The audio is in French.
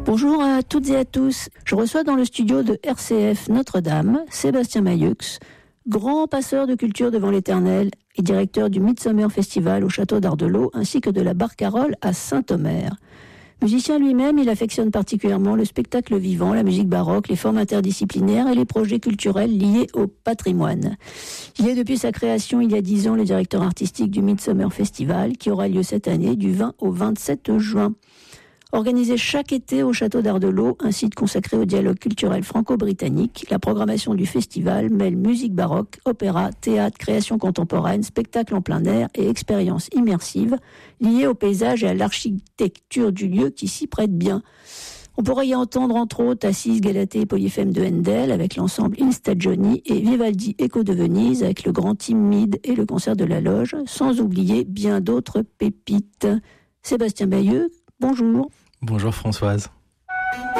Bonjour à toutes et à tous. Je reçois dans le studio de RCF Notre-Dame Sébastien Mailleux, grand passeur de culture devant l'Éternel et directeur du Midsummer Festival au Château d'Ardelot ainsi que de la Barcarolle à Saint-Omer. Musicien lui-même, il affectionne particulièrement le spectacle vivant, la musique baroque, les formes interdisciplinaires et les projets culturels liés au patrimoine. Il est depuis sa création il y a 10 ans le directeur artistique du Midsummer Festival qui aura lieu cette année du 20 au 27 juin. Organisé chaque été au Château d'Ardelot, un site consacré au dialogue culturel franco-britannique, la programmation du festival mêle musique baroque, opéra, théâtre, création contemporaine, spectacle en plein air et expériences immersives liées au paysage et à l'architecture du lieu qui s'y prête bien. On pourrait y entendre entre autres Assis, Galatée et Polyphème de Handel avec l'ensemble Il Stagioni et Vivaldi Echo de Venise avec le grand Timide et le concert de la Loge, sans oublier bien d'autres pépites. Sébastien Mailleux, bonjour. Bonjour Françoise.